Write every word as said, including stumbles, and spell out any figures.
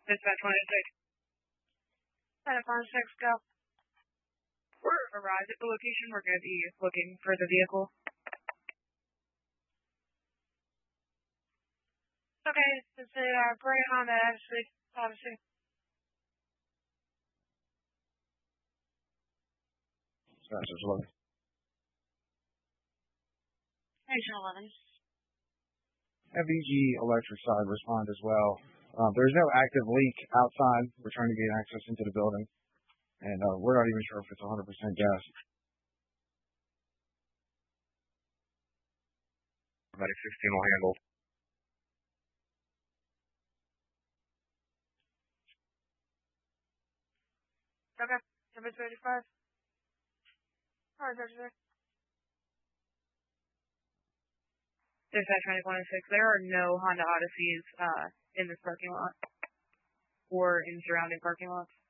Dispatch one eight six. Ten five six, go. We're arrived at the location. We're going to be looking for the vehicle. Okay, it's a uh, gray Honda, actually, obviously. Dispatch eleven. Agent eleven. F E G electric side respond as well. Um, there's no active leak outside. We're trying to gain access into the building, and uh, we're not even sure if it's one hundred percent gas. Medic sixteen will handle. Okay, number thirty-five. Alright, thirty-six. Dispatch one six. There are no Honda Odysseys uh, in this parking lot or in surrounding parking lots.